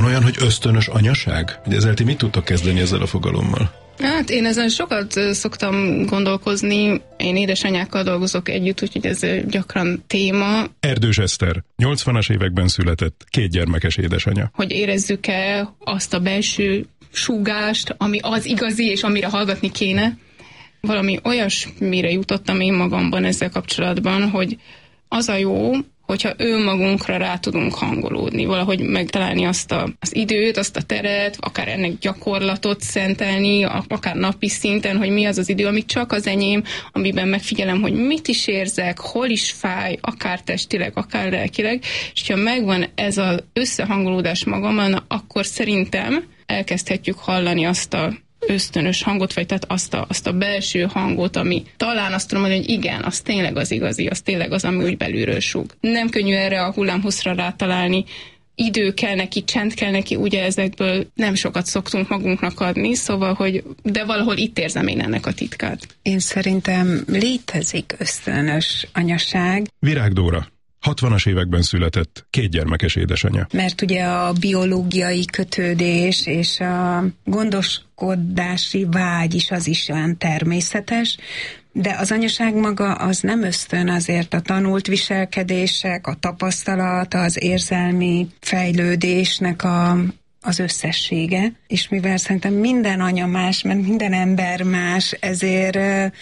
olyan, hogy ösztönös anyaság? Hogy ezzel ti mit tudtok kezdeni ezzel a fogalommal? Hát én ezen sokat szoktam gondolkozni. Én édesanyákkal dolgozok együtt, úgyhogy ez gyakran téma. Erdős Eszter, 80-as években született, 2 gyermekes édesanya. Hogy érezzük-e azt a belső súgást, ami az igazi, és amire hallgatni kéne. Valami olyasmire jutottam én magamban ezzel kapcsolatban, hogy az a jó, hogyha önmagunkra rá tudunk hangolódni, valahogy megtalálni azt az időt, azt a teret, akár ennek gyakorlatot szentelni, akár napi szinten, hogy mi az az idő, ami csak az enyém, amiben megfigyelem, hogy mit is érzek, hol is fáj, akár testileg, akár lelkileg, és ha megvan ez az összehangolódás magamon, akkor szerintem elkezdhetjük hallani azt a ösztönös hangot, vagy tehát azt a belső hangot, ami talán azt tudom mondani, hogy igen, az tényleg az igazi, az tényleg az, ami úgy belülről súg. Nem könnyű erre a hullámhosszra rátalálni, idő kell neki, csend kell neki, ugye ezekből nem sokat szoktunk magunknak adni, szóval, de valahol itt érzem én ennek a titkát. Én szerintem létezik ösztönös anyaság. Virág Dóra, 60-as években született, 2 gyermekes édesanya. Mert ugye a biológiai kötődés és a gondoskodási vágy is az is olyan természetes, de az anyaság maga az nem ösztön, azért a tanult viselkedések, a tapasztalat, az érzelmi fejlődésnek az összessége, és mivel szerintem minden anya más, mert minden ember más, ezért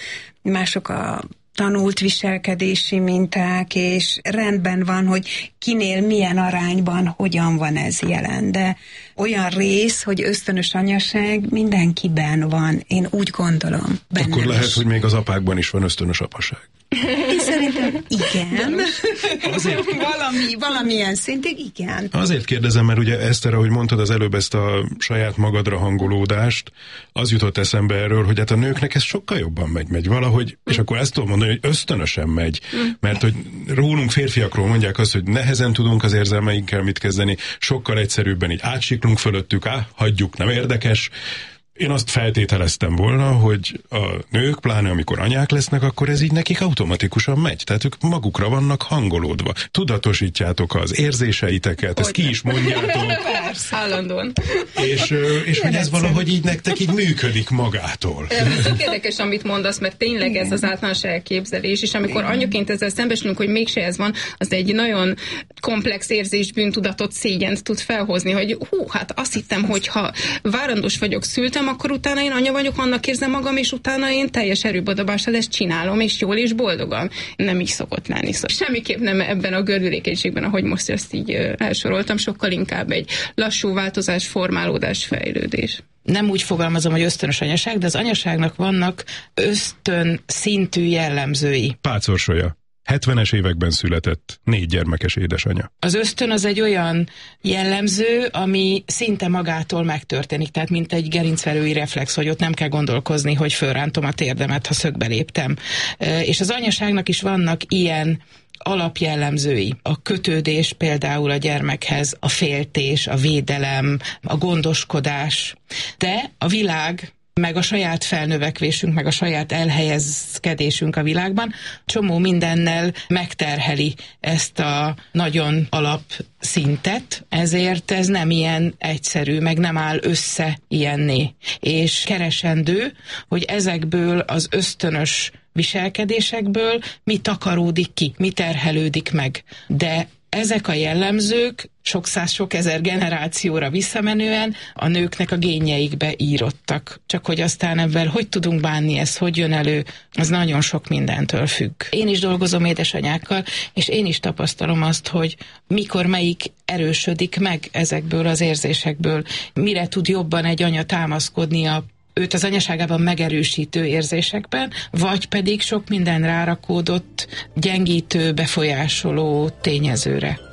mások a tanult viselkedési minták, és rendben van, hogy kinél milyen arányban hogyan van ez jelen. De olyan rész, hogy ösztönös anyaság mindenkiben van. Én úgy gondolom. Akkor lehet, hogy még az apákban is van ösztönös apaság. Én szerintem igen. Azért, valamilyen szintig igen. Azért kérdezem, mert ugye Eszter, ahogy mondtad az előbb ezt a saját magadra hangolódást, az jutott eszembe erről, hogy hát a nőknek ez sokkal jobban megy valahogy, és akkor ezt tudom mondani, hogy ösztönösen megy, mert hogy rólunk férfiakról mondják azt, hogy nehezen tudunk az érzelmeinkkel mit kezdeni, sokkal egyszerűbben így átsiklunk fölöttük, hagyjuk, nem érdekes. Én azt feltételeztem volna, hogy a nők, pláne amikor anyák lesznek, akkor ez így nekik automatikusan megy. Tehát ők magukra vannak hangolódva. Tudatosítjátok az érzéseiteket, ezt ki is mondjátok. Állandóan. És hogy ez valahogy így nektek így működik magától. Tök érdekes, amit mondasz, mert tényleg ez az általános elképzelés, és amikor anyaként ezzel szembesülünk, hogy mégse ez van, az egy nagyon komplex érzés, bűntudatot, szégyent tud felhozni, hogy hát azt hittem, hogy ha várandós vagyok, szültem, akkor utána én anya vagyok, annak érzem magam, és utána én teljes erőbedobással ezt csinálom, és jól és boldogan. Nem így szokott lenni. Szóval semmiképp nem ebben a gördülékenységben, ahogy most ezt így elsoroltam, sokkal inkább egy lassú változás, formálódás, fejlődés. Nem úgy fogalmazom, hogy ösztönös anyaság, de az anyaságnak vannak ösztön szintű jellemzői. Pácorsolya. 70-es években született, 4 gyermekes édesanya. Az ösztön az egy olyan jellemző, ami szinte magától megtörténik, tehát mint egy gerincvelői reflex, hogy ott nem kell gondolkozni, hogy fölrántom a térdemet, ha szögbe léptem. És az anyaságnak is vannak ilyen alapjellemzői. A kötődés például a gyermekhez, a féltés, a védelem, a gondoskodás. De a világ, meg a saját felnövekvésünk, meg a saját elhelyezkedésünk a világban csomó mindennel megterheli ezt a nagyon alapszintet, ezért ez nem ilyen egyszerű, meg nem áll össze ilyenné. És keresendő, hogy ezekből az ösztönös viselkedésekből mi takaródik ki, mi terhelődik meg. De ezek a jellemzők sok száz, sok ezer generációra visszamenően a nőknek a génjeikbe írottak. Csak hogy aztán ebben hogy tudunk bánni, ez hogy jön elő, az nagyon sok mindentől függ. Én is dolgozom édesanyákkal, és én is tapasztalom azt, hogy mikor melyik erősödik meg ezekből az érzésekből, mire tud jobban egy anya támaszkodni őt az anyaságában megerősítő érzésekben, vagy pedig sok minden rárakódott, gyengítő, befolyásoló tényezőre.